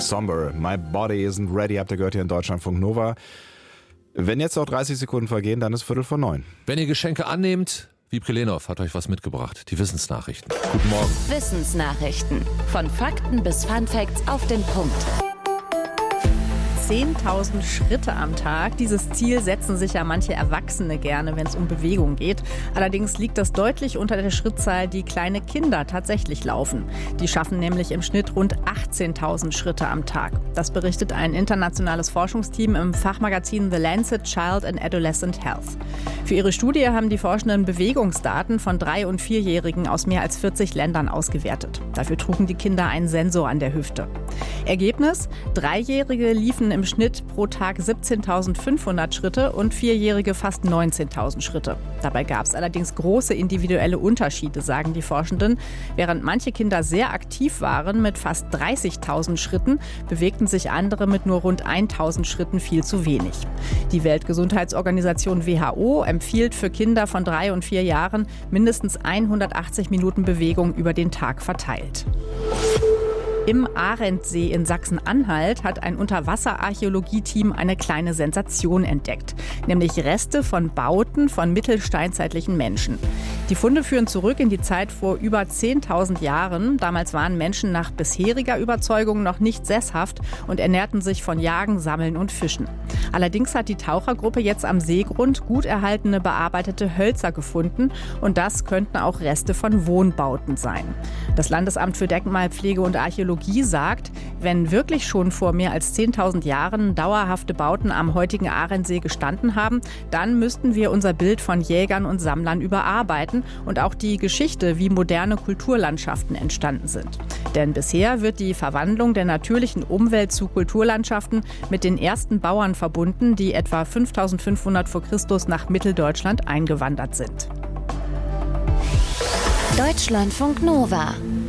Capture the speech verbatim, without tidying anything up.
Somber, My Body Isn't Ready, habt ihr gehört hier in Deutschlandfunk Nova. Wenn jetzt noch dreißig Sekunden vergehen, dann ist Viertel vor neun. Wenn ihr Geschenke annehmt, Wiebke Lehnhoff hat euch was mitgebracht. Die Wissensnachrichten. Guten Morgen. Wissensnachrichten. Von Fakten bis Funfacts auf den Punkt. zehntausend Schritte am Tag. Dieses Ziel setzen sich ja manche Erwachsene gerne, wenn es um Bewegung geht. Allerdings liegt das deutlich unter der Schrittzahl, die kleine Kinder tatsächlich laufen. Die schaffen nämlich im Schnitt rund achtzehntausend Schritte am Tag. Das berichtet ein internationales Forschungsteam im Fachmagazin The Lancet Child and Adolescent Health. Für ihre Studie haben die Forschenden Bewegungsdaten von drei- und vierjährigen aus mehr als vierzig Ländern ausgewertet. Dafür trugen die Kinder einen Sensor an der Hüfte. Ergebnis: Dreijährige liefen im Schnitt pro Tag siebzehntausendfünfhundert Schritte und Vierjährige fast neunzehntausend Schritte. Dabei gab es allerdings große individuelle Unterschiede, sagen die Forschenden. Während manche Kinder sehr aktiv waren mit fast dreißigtausend Schritten, bewegten sich andere mit nur rund tausend Schritten viel zu wenig. Die Weltgesundheitsorganisation W H O empfiehlt für Kinder von drei und vier Jahren mindestens hundertachtzig Minuten Bewegung über den Tag verteilt. Im Arendsee in Sachsen-Anhalt hat ein Unterwasserarchäologie-Team eine kleine Sensation entdeckt, nämlich Reste von Bauten von mittelsteinzeitlichen Menschen. Die Funde führen zurück in die Zeit vor über zehntausend Jahren. Damals waren Menschen nach bisheriger Überzeugung noch nicht sesshaft und ernährten sich von Jagen, Sammeln und Fischen. Allerdings hat die Tauchergruppe jetzt am Seegrund gut erhaltene bearbeitete Hölzer gefunden und das könnten auch Reste von Wohnbauten sein. Das Landesamt für Denkmalpflege und Archäologie sagt, wenn wirklich schon vor mehr als zehntausend Jahren dauerhafte Bauten am heutigen Arendsee gestanden haben, dann müssten wir unser Bild von Jägern und Sammlern überarbeiten und auch die Geschichte, wie moderne Kulturlandschaften entstanden sind. Denn bisher wird die Verwandlung der natürlichen Umwelt zu Kulturlandschaften mit den ersten Bauern verbunden, die etwa fünftausendfünfhundert vor Christus nach Mitteldeutschland eingewandert sind. Deutschlandfunk Nova.